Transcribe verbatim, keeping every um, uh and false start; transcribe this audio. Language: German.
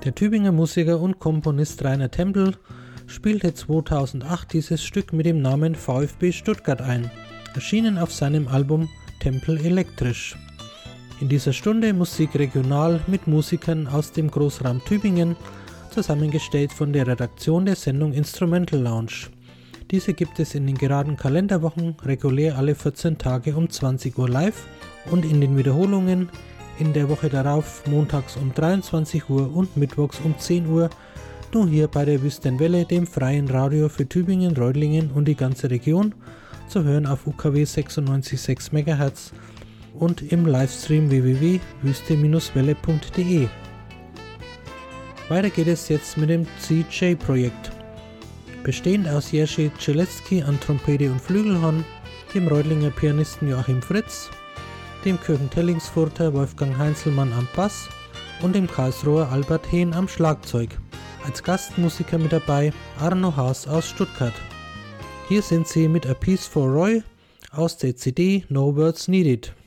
Der Tübinger Musiker und Komponist Rainer Tempel spielte zweitausendacht dieses Stück mit dem Namen VfB Stuttgart ein, erschienen auf seinem Album Tempel Elektrisch. In dieser Stunde Musik regional mit Musikern aus dem Großraum Tübingen, zusammengestellt von der Redaktion der Sendung Instrumental Lounge. Diese gibt es in den geraden Kalenderwochen regulär alle vierzehn Tage um zwanzig Uhr live und in den Wiederholungen in der Woche darauf montags um dreiundzwanzig Uhr und mittwochs um zehn Uhr, nur hier bei der Wüstenwelle, dem freien Radio für Tübingen, Reutlingen und die ganze Region, zu hören auf U K W sechsundneunzig Komma sechs Megahertz und im Livestream w w w punkt wüste welle punkt d e. Weiter geht es jetzt mit dem C J-Projekt. Bestehend aus Jerzy Czelecki an Trompete und Flügelhorn, dem Reutlinger Pianisten Joachim Fritz, dem Kirchen-Tellingsfurter Wolfgang Heinzelmann am Bass und dem Karlsruher Albert Hehn am Schlagzeug. Als Gastmusiker mit dabei Arno Haas aus Stuttgart. Hier sind sie mit A Piece for Roy aus der C D No Words Needed.